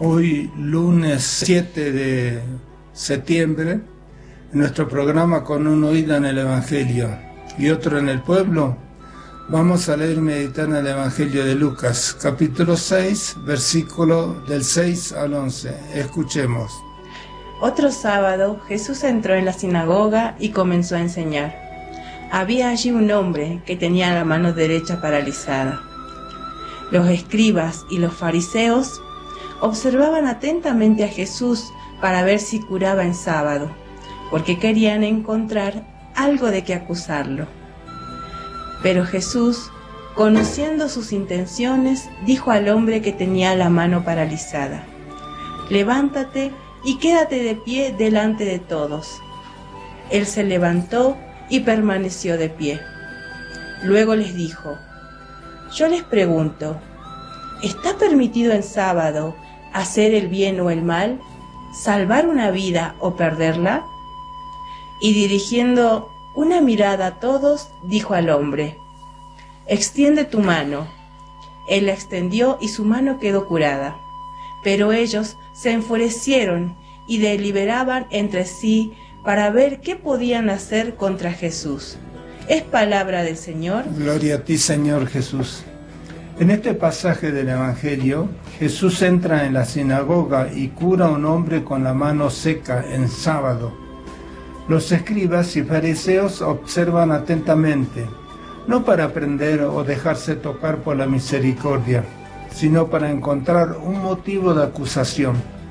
Hoy, lunes 7 de septiembre, en nuestro programa Con un oído en el Evangelio y otro en el pueblo, vamos a leer y meditar en el Evangelio de Lucas, capítulo 6, versículo del 6 al 11. Escuchemos. Otro sábado, Jesús entró en la sinagoga y comenzó a enseñar. Había allí un hombre que tenía la mano derecha paralizada. Los escribas y los fariseos observaban atentamente a Jesús para ver si curaba en sábado, porque querían encontrar algo de qué acusarlo. Pero Jesús, conociendo sus intenciones, dijo al hombre que tenía la mano paralizada: «Levántate y quédate de pie delante de todos». Él se levantó y permaneció de pie. Luego les dijo: «Yo les pregunto, ¿está permitido en sábado hacer el bien o el mal, salvar una vida o perderla?» Y dirigiendo una mirada a todos, dijo al hombre: «Extiende tu mano». Él la extendió y su mano quedó curada. Pero ellos se enfurecieron y deliberaban entre sí para ver qué podían hacer contra Jesús. Es palabra del Señor. Gloria a ti, Señor Jesús. En este pasaje del Evangelio, Jesús entra en la sinagoga y cura a un hombre con la mano seca en sábado. Los escribas y fariseos observan atentamente, no para aprender o dejarse tocar por la misericordia, sino para encontrar un motivo de acusación.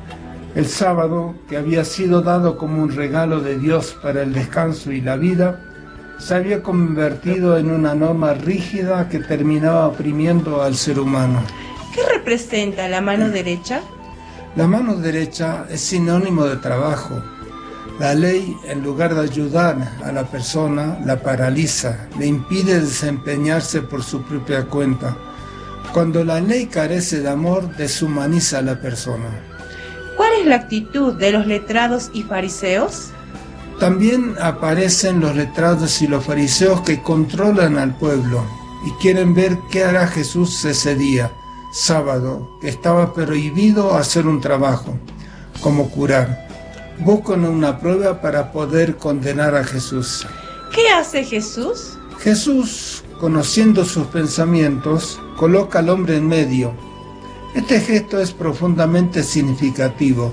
El sábado, que había sido dado como un regalo de Dios para el descanso y la vida, se había convertido en una norma rígida que terminaba oprimiendo al ser humano. ¿Qué representa la mano derecha? La mano derecha es sinónimo de trabajo. La ley, en lugar de ayudar a la persona, la paraliza, le impide desempeñarse por su propia cuenta. Cuando la ley carece de amor, deshumaniza a la persona. ¿Cuál es la actitud de los letrados y fariseos? También aparecen los letrados y los fariseos que controlan al pueblo y quieren ver qué hará Jesús ese día, sábado, que estaba prohibido hacer un trabajo, como curar. Buscan una prueba para poder condenar a Jesús. ¿Qué hace Jesús? Jesús, conociendo sus pensamientos, coloca al hombre en medio. Este gesto es profundamente significativo.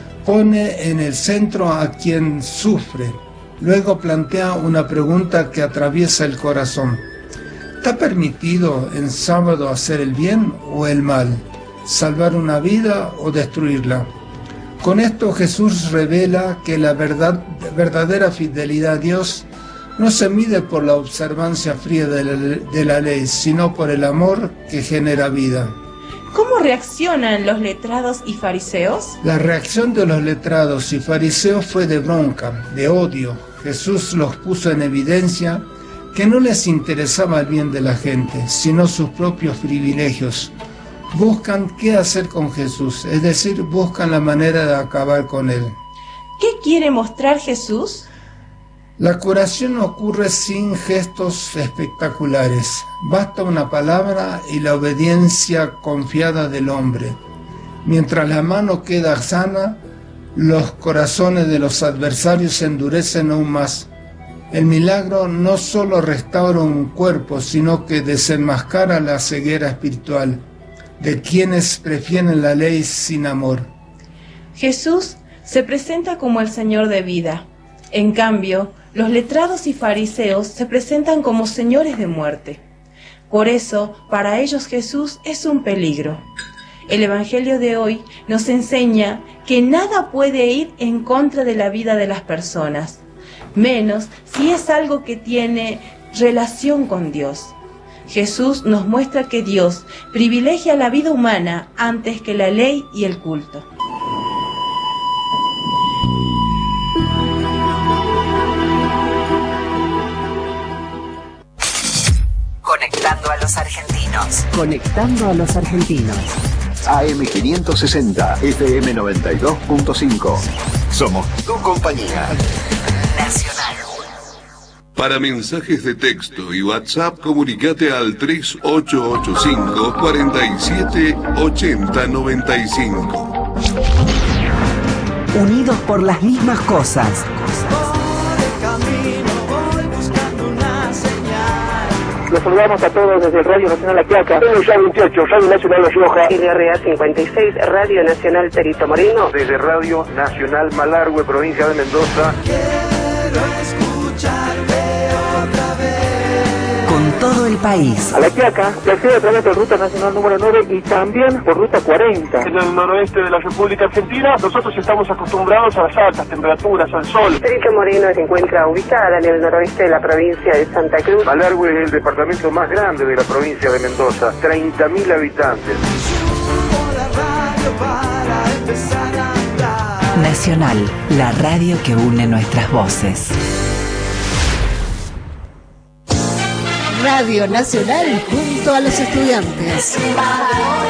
Pone en el centro a quien sufre. Luego plantea una pregunta que atraviesa el corazón. ¿Está permitido en sábado hacer el bien o el mal? ¿Salvar una vida o destruirla? Con esto Jesús revela que la verdadera fidelidad a Dios no se mide por la observancia fría de la ley, sino por el amor que genera vida. ¿Cómo reaccionan los letrados y fariseos? La reacción de los letrados y fariseos fue de bronca, de odio. Jesús los puso en evidencia que no les interesaba el bien de la gente, sino sus propios privilegios. Buscan qué hacer con Jesús, es decir, buscan la manera de acabar con él. ¿Qué quiere mostrar Jesús? La curación ocurre sin gestos espectaculares. Basta una palabra y la obediencia confiada del hombre. Mientras la mano queda sana, los corazones de los adversarios se endurecen aún más. El milagro no solo restaura un cuerpo, sino que desenmascara la ceguera espiritual de quienes prefieren la ley sin amor. Jesús se presenta como el Señor de vida. En cambio, los letrados y fariseos se presentan como señores de muerte. Por eso, para ellos Jesús es un peligro. El Evangelio de hoy nos enseña que nada puede ir en contra de la vida de las personas, menos si es algo que tiene relación con Dios. Jesús nos muestra que Dios privilegia la vida humana antes que la ley y el culto. Conectando a los argentinos. Conectando a los argentinos. AM560, FM 92.5. Somos tu compañía. Nacional. Para mensajes de texto y WhatsApp, comunicate al 3885 47 80 95. Unidos por las mismas cosas. Los saludamos a todos desde Radio Nacional La Quiaca, ya 28, Radio Nacional La Rioja, LRA 56, Radio Nacional Perito Moreno, desde Radio Nacional Malargüe, provincia de Mendoza. Quiero escucharte otra vez. Con todo el país. A La Quiaca se accede a través de Ruta Nacional número 9 y también por Ruta 40. En el noroeste de la República Argentina, nosotros estamos acostumbrados a las altas temperaturas, al sol. Perito Moreno se encuentra ubicada en el noroeste de la provincia de Santa Cruz. Malargüe es el departamento más grande de la provincia de Mendoza, 30.000 habitantes. Nacional, la radio que une nuestras voces. Radio Nacional junto a los estudiantes.